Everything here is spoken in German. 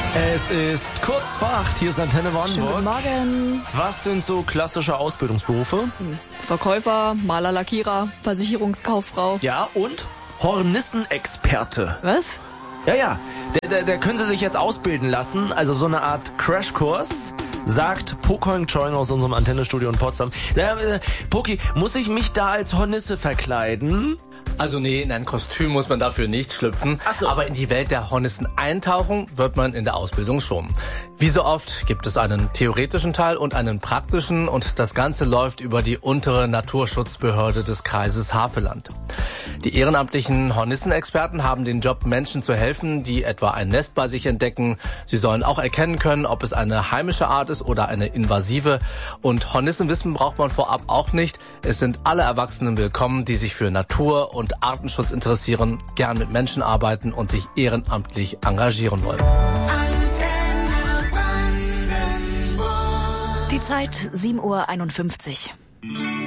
Es ist kurz vor 8, hier ist Antenne Brandenburg. Schönen guten Morgen. Was sind so klassische Ausbildungsberufe? Verkäufer, Maler, Lackierer, Versicherungskauffrau. Ja, und Hornissenexperte. Was? Ja, der können Sie sich jetzt ausbilden lassen, also so eine Art Crashkurs, sagt Pocoing Choing aus unserem Antennestudio in Potsdam. Poki, muss ich mich da als Hornisse verkleiden? Also nee, in ein Kostüm muss man dafür nicht schlüpfen. Ach so. Aber in die Welt der Hornissen eintauchen wird man in der Ausbildung schon. Wie so oft gibt es einen theoretischen Teil und einen praktischen und das Ganze läuft über die untere Naturschutzbehörde des Kreises Havelland. Die ehrenamtlichen Hornissenexperten haben den Job, Menschen zu helfen, die etwa ein Nest bei sich entdecken. Sie sollen auch erkennen können, ob es eine heimische Art ist oder eine invasive. Und Hornissenwissen braucht man vorab auch nicht. Es sind alle Erwachsenen willkommen, die sich für Natur und Artenschutz interessieren, gern mit Menschen arbeiten und sich ehrenamtlich engagieren wollen. Die Zeit 7:51 Uhr.